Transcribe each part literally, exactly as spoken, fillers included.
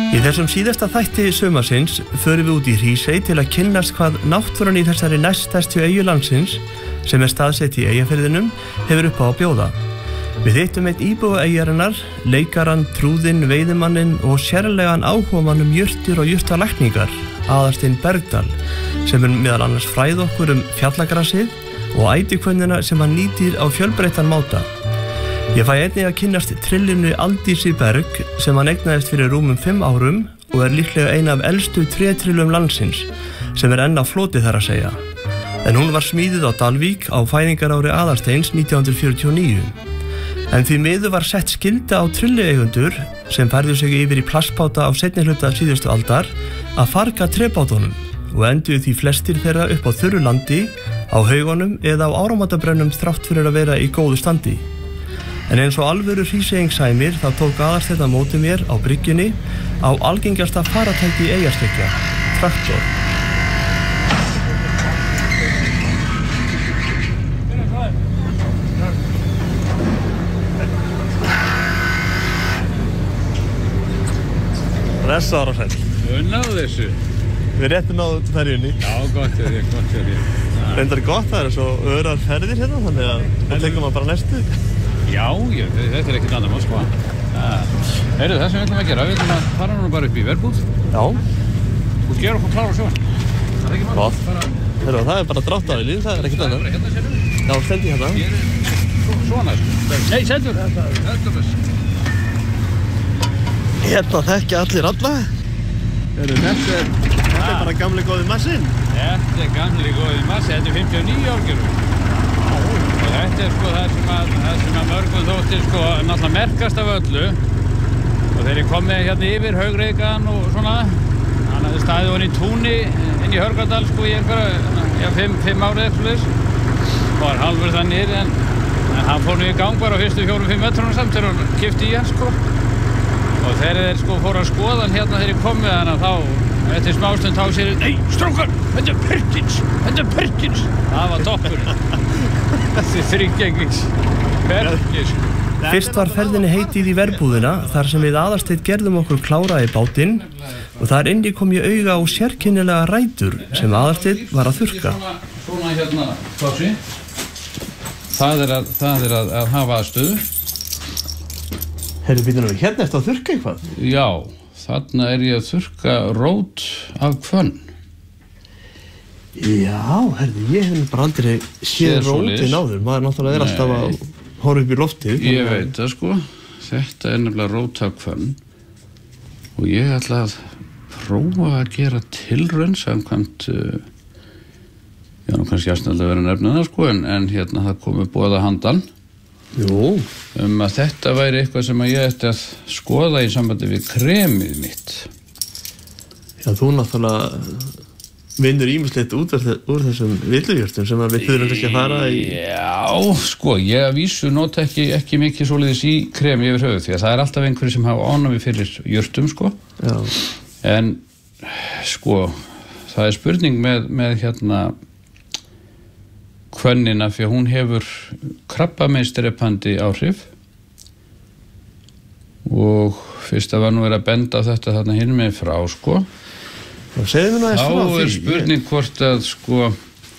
Í þessum síðasta þætti sumarsins förum við út í Hrísey til að kynnast hvað náttúran í þessari næststærstu eyju landsins, sem er staðsett í Eyjafirðinum, hefur upp á að bjóða. Við hittum einn íbúa eyjarinnar, leikaran, trúðinn, veiðimanninn og sérlegan áhugamann um jurtir og jurtalækningar, Aðalstein Bergdal, sem er meðal annars fræð okkur um fjallagrasið og ætikvönnina sem hann nýtir á fjölbreyttan máta. Ég fæ einnig að kynnast trillinu Aldísi Berg sem hann eignaðist fyrir rúmum fimm árum og er líklega eina af elstu trétrillum landsins, sem er enn á floti þar að segja. En hún var smíðuð á Dalvík á fæðingarári Aðalsteins nítján hundruð fjörutíu og níu. En því miður var sett skylda á trillueigendur sem færðu sig yfir í plastbáta á seinni hluta síðustu aldar að farga trébátunum og enduðu því flestir þeirra upp á þurru landi, á haugunum eða á áramótabrennum þrátt fyrir að vera í góðu standi. En eins og alvöru hríseying sæmir þá tók Aðalsteinn á móti mér á bryggjunni á algengasta faratæki Eyjaskeggja, traktor. Ressa ára sæl. Við náðu þessu. Við réttum náðu ferjunni. Já, gott fyrir því, gott fyrir því. Reyndar gott, það eru svo örar ferðir hérna, þannig að það tekum maður bara næstu. Já, ég, þetta er ekkert annað mál, sko. Heyrðu, það sem við ætlum að gera, við ætlum að fara nú bara upp í verbúð. Já. Og gera okkur klára á sjón. Það er ekki mál. Gott. Heyrðu, það er bara dráttavélin, það er ekkert annað. Það er bara hérna, sérðu. Já, stendi hérna. Hér er svona, sko. Nei, sendur. Sendur þess. Hérna þekkja allir alla. Heyrðu, þetta er, þetta er bara gamli góði massinn. Þetta er gamli góði massi, þetta er fimmtíu og níu árgerur. Og þetta er sko það sem að, það sem að mörgum þóttir sko náttúrulega merkast af öllu. Og þegar ég kom með hérna yfir Haugreikan og svona, hann hafði staðið honni í túni inn í Hörgárdal sko í einhverja, já, fimm, fimm árið eftir þess. Var halvur það niður en, en hann fór nú í gang bara á fyrstu fjórum, fimm metrunum samt þegar hann kipti í hann sko. Og þegar þeir sko fóru að skoða hann hérna þegar ég kom með hann þá, eftir smástund þá sér ég, nei, strákar, þetta er Perkins, þetta er Perkins. Það var toppurinn. Þetta er þryggjengis, Perkins. Fyrst var ferðinni heitið í verbúðina þar sem við Aðalsteinn gerðum okkur klára í bátinn og þar inni kom ég auga á sérkennilega rætur sem Aðalsteinn var að þurrka. Svona, svona hérna, Tósi. Það er að, það er að, að hafa aðstöðu. Herru, býtum við, hérna ertu að þurrka eitthvað? Já, þarna er ég að þurrka rót af hvönn. Já, herru, ég hef bara aldrei séð rótin áður. Maður náttúrulega er alltaf að horfa upp í loftið. Ég veit það sko. Þetta er nefnilega rót af hvönn. Og ég ætla að prófa að gera tilraun samkvæmt, uh, já, nú kannski aðsnallega vera að nefna það sko, en, en hérna það komi boða handan. Jú. Um að þetta væri eitthvað sem ég ætti að skoða í sambandi við kremið mitt. Já, þú náttúrulega vinnur ýmislegt út úr þessum villujurtum sem við þurfum ekki að fara í. Já, sko, ég að vísu nota ekki, ekki mikið svoleiðis í kremi yfir höfuð því að það er alltaf einhverjir sem hafa ánæmi fyrir jurtum, sko. Já. En, sko, það er spurning með, með hérna hvönnina því að hún hefur krabbameinsdrepandi áhrif og fyrst að var nú verið að benda á þetta þarna hinn með frá sko þá er spurning hvort að sko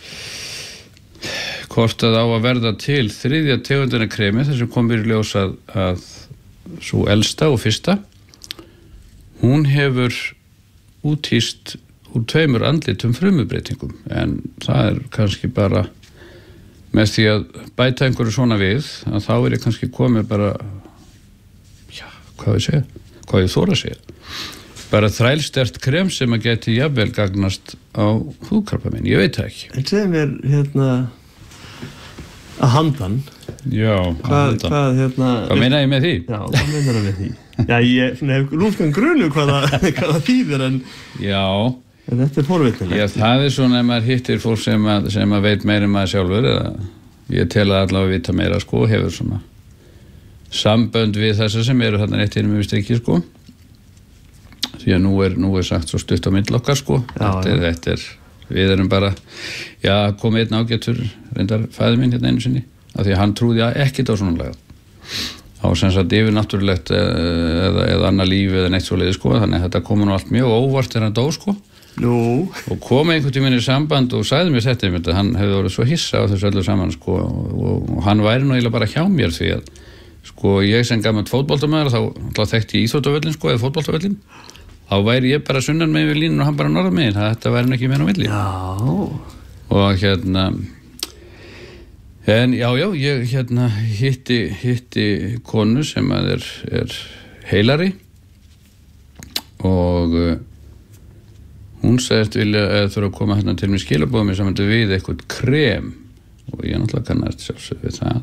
hvort að á að verða til þriðja tegundina kremi þar sem kom í ljós að, að svo elsta og fyrsta hún hefur úthýst úr tveimur andlitum frumubreitingum en það er kannski bara með því að bæta einhverju svona við að þá er ég kannski komið bara já, hvað ég segja hvað ég þóra að segja bara þrælstert krem sem að geti jafnvel gagnast á húðkrabbamein, ég veit það ekki. En segðu mér hérna að handan já, hvað, að handan hvað, hérna, hvað meina ég með því? Já, hvað meinar það með því? Já, ég hef lúmskan grunu hvað það þýðir en já en þetta er forvitnilegt. Já, það er svona ef maður hittir fólk sem að, sem að veit meira en maður sjálfur eða ég tel að allavega vita meira sko hefur svona sambönd við þessa sem eru þarna rétt inn með strikki sko því að nú er, nú er sagt svo stutt á milli okkar sko já, þetta, er, þetta er, við erum bara já, komið einn ágættur reyndar fæði minn hérna einu sinni af því að hann trúði ekkert á svona lagað á sem sagt yfirnáttúrulegt eða, eða annað líf eða neitt svoleiðis sko, þannig að þetta kom nú allt mjög óvart þegar hann dó sko. Nú. Og kom einhvern tímann í samband og sagði mér þetta einmitt að hann hefði verið svo hissa á þessu öllu saman sko, og, og hann væri nú eiginlega bara hjá mér því að sko ég sem gamall fótboltamaður þá þekkti ég íþróttavöllin sko eða fótboltavöllin, þá væri ég bara sunnan megin við línun og hann bara norðan megin, þetta væri hann ekki meira á milli. Já. Og hérna en já, já, ég hérna hitti, hitti konu sem að er, er heilari og uh, hún sagðist vilja að þurfa að koma hérna til mér skilabóðum í samvændi við eitthvað krem og ég náttúrulega kannast sjálfsög við það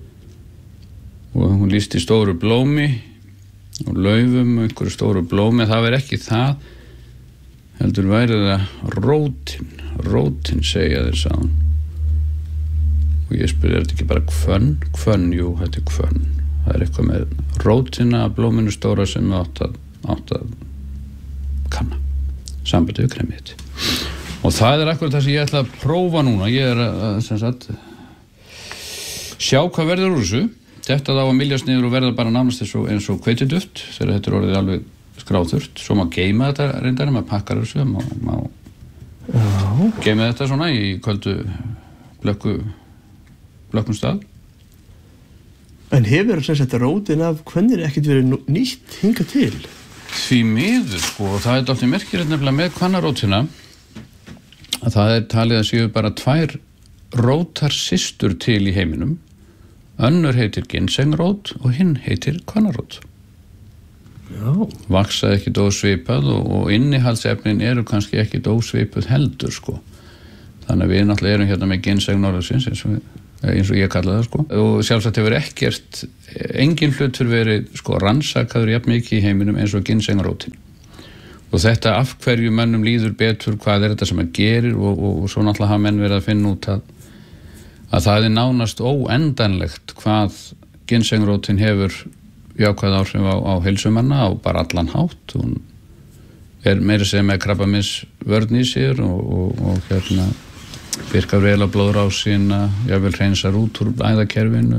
og hún lýsti stóru blómi og laufum og einhverju stóru blómi, það verið ekki það heldur væri það rótin, rótin segja þeir sá hún og ég spyrir, er þetta ekki bara hvönn? Hvönn, jú, þetta er hvönn. Það er eitthvað með rótina af blóminu stóra sem átt að, átt að kanna, sambandi við kremið þetta. Og það er akkurat það sem ég ætla að prófa núna. Ég er að, sem sagt, sjá hvað verður úr þessu. Þetta þá að myljast niður og verða bara nánast eins og, eins og hveitiduft, þegar þetta er orðið alveg skráþurrt. Svo má geyma þetta reyndar, maður pakkar þessu, má, má geyma þetta svona í köldu blökku blökkum stað. En hefur þess að rótin af hvennir ekkert verið nýtt hingað til? Því miður sko, og það er dálítið merkilegt nefnilega með hvannarótina að það er talið að séu bara tvær rótar systur til í heiminum. Önnur heitir ginsengrót og hinn heitir hvannarót. Já. Vaksaði ekkit ósvipað og, og innihaldsefnin eru kannski ekkit ósvipuð heldur sko. Þannig að við náttúrulega erum hérna með ginseng norðursins eins og við eins og ég kalla það sko og sjálfsagt hefur ekkert engin hlutur verið sko rannsakaður jafn mikið í heiminum eins og ginsengrótin og þetta af hverju mönnum líður betur, hvað er þetta sem að gerir og, og, og svo náttúrulega hafa menn verið að finna út að að það er nánast óendanlegt hvað ginsengrótin hefur jákvæð áhrif á, á heilsumanna á bara allan hátt, hún er meira sem með krabbameins vörn í sér og, og, og hérna virkar vel á blóðrásina, jável hreinsar út úr æðakerfinu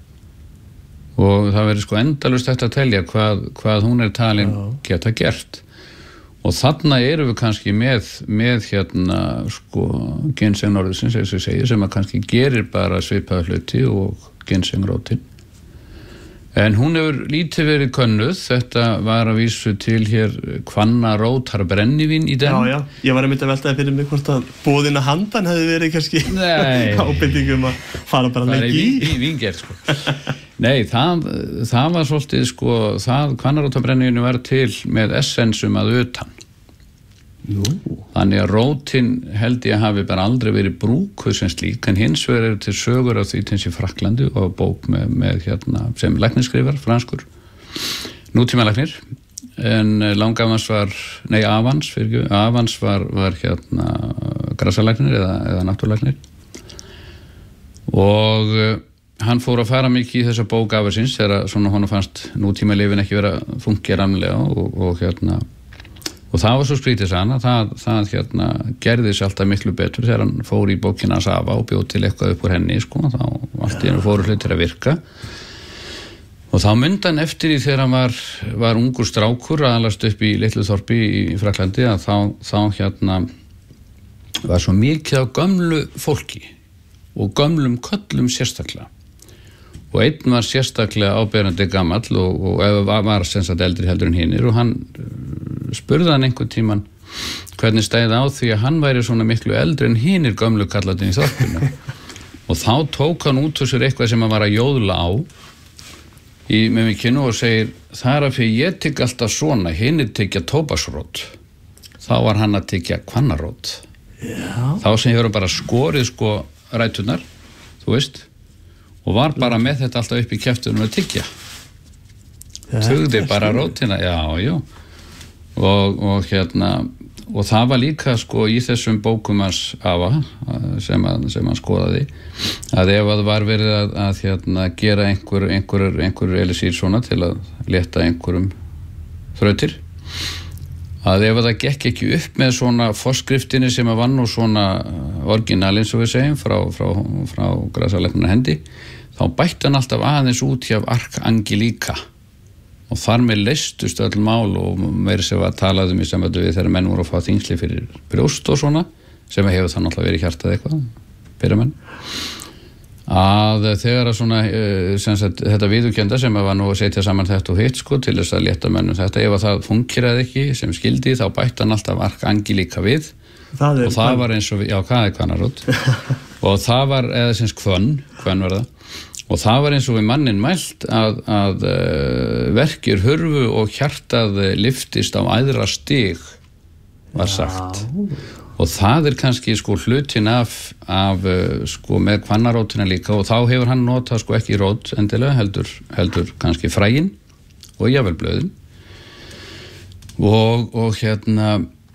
og það verður sko endalaust þetta að telja hvað, hvað hún er talin geta gert og þarna erum við kannski með, með hérna sko ginsengnorðsins eins og ég segi sem að kannski gerir bara svipaða hluti og ginsengrótin en hún hefur lítið verið könnuð, þetta var að vísu til hér hvannarótar brennivín í den. Já, já, ég var að mynda að veltaði fyrir mig hvort að boðina handan hefði verið kannski ábendingum að fara bara lengi í. Það er í víngerð, sko. Nei, það, það var svolítið, sko, það hvannarótar brennivínu var til með essensum að utan. Jú. Þannig að rótin held ég að hafi bara aldrei verið brúkuð sem slík en hins vegar eru til sögur af því til í Frakklandi og bók með, með hérna, sem lækniskrifar, franskur nútíma læknir en langafans var, nei avans fyrir ekki, avans var, var hérna grassalæknir eða, eða náttúrlæknir og uh, hann fór að fara mikið í þessa bók afasins þegar svona honum fannst nútíma lifin ekki vera fungeranlega og, og hérna og það var svo skrítið sann að það, það hérna, gerði sér alltaf miklu betur þegar hann fór í bókina hans afa og bjóð til eitthvað upp úr henni sko, þá allt í hennu fóru hlutir að virka og þá myndi hann eftir því þegar hann var, var ungur strákur að alast upp í litlu þorpi í, í Frakklandi að þá, þá hérna var svo mikið á gömlu fólki og gömlum köllum sérstaklega og einn var sérstaklega áberandi gamall og, og var, var sem sagt eldri heldur en hinnir og hann spurði hann einhvern tíman hvernig stæði á því að hann væri svona miklu eldri en hinnir gömlu kallatinn í þorpinu og þá tók hann út úr sér eitthvað sem hann var að jóðla á í með mikinu og segir það er að fyrir ég tygg alltaf svona hinnir tyggja tóbaksrót þá var hann að tyggja hvannarót þá sem hefur bara skorið sko ræturnar þú veist og var bara með þetta alltaf upp í kjeftunum að tyggja tugði bara rótina, já, já og, og hérna og það var líka sko í þessum bókum hans afa sem að, sem að skoðaði að ef að var verið að, að hérna gera einhver, einhver, einhver elisír svona til að leta einhverjum þrautir að ef það gekk ekki upp með svona forskriftinni sem var nú svona orginal eins og við segjum frá, frá, frá grasalæknar hendi, þá bætti hann alltaf aðeins út hjá Arkangelíka og þar með leystust öll mál og meira sem var talað um í sambandi við þegar menn voru að fá þyngsli fyrir brjóst og svona, sem hefur það náttúrulega verið hjartað eitthvað fyrir menn, að þegar að svona sem sagt, þetta viðurkenda sem var nú að setja saman þetta og hitt sko til þess að létta mönnum þetta, ef að það funkeraði ekki sem skildi þá bætti hann alltaf Arkangelíka við það og það var eins og, já hvað er Hvannarót og það var, eða sem hvönn, hvönn var það og það var eins og við mannin mælt að, að uh, verkir hurfu og hjartað lyftist á æðra stig var sagt já. Og það er kannski sko hlutin af, af uh, sko með Hvannarótina líka og þá hefur hann notað sko ekki rót endilega heldur, heldur kannski fræin og jafnvel blöðin og, og hérna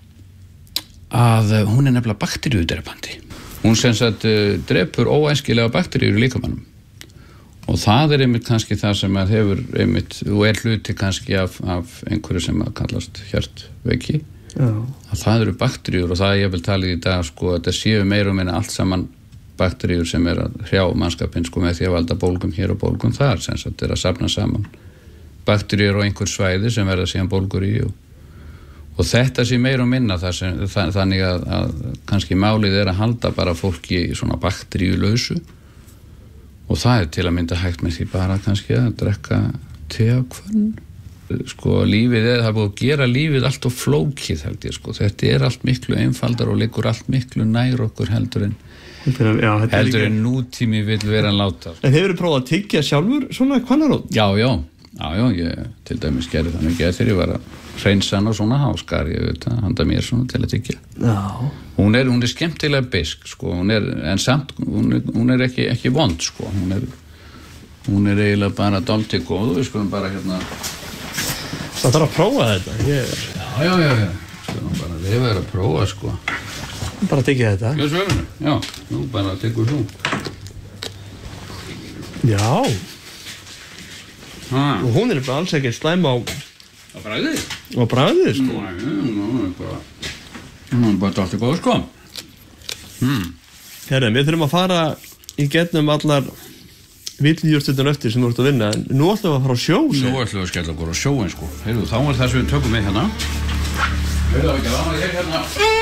að uh, hún er nefnilega bakteríudrepandi hún sem sagt uh, drepur óæskilega bakteríur í líkamannum og það er einmitt kannski það sem að hefur einmitt, og er hluti kannski af, af einhverju sem að kallast hjartveiki Já. Að það eru bakteríur og það er ég vel talið í dag sko að það séu meira og meina allt saman bakteríur sem er að hrjá mannskapinn sko með því að valda bólgum hér og bólgum þar sem þetta er að safna saman bakteríur og einhver svæði sem verða síðan bólgur í og, og þetta sé meira og minna það sem, það, þannig að, að kannski málið er að halda bara fólki í svona bakteríulausu og það er til að mynda hægt með því bara kannski að drekka te og hvönn sko lífið er, það er búið að gera lífið allt og flókið held ég sko þetta er allt miklu einfaldar og liggur allt miklu nær okkur heldur en já, heldur en nútími vill vera að láta En hefur þið prófað að tyggja sjálfur svona Hvannarót? Já, já, já, já, ég til dæmis gerði þannig að þegar ég var að hreinsa hann og svona háskar ég auðvitað, handa mér svona til að tyggja Já Hún er, hún er skemmtilega bisk sko, hún er, en samt, hún er, hún er ekki, ekki vond sko, hún er, hún er eiginlega bara dálítið góð og við skulum bara hérna Það þarf að prófa þetta ég... Já, já, já, já, skulum bara við verðum að prófa sko Bara tyggja þetta Já, svörinu, já, nú bara tyggur þú Já ha. Og hún er bara alls ekki slæm á Á bragðið? Á bragðið sko Nú, nú, nú, bara Nú er bara allt í góð sko hmm. Herra, við þurfum að fara í getnum allar villjúrstundin eftir sem þú ert að vinna en nú ætlum við að fara á sjó Nú ætlum við að skella okkur á sjóin sko Heyrðu, þá er það sem við tökum með hérna Heyrðu, það er ekki að vana ég hérna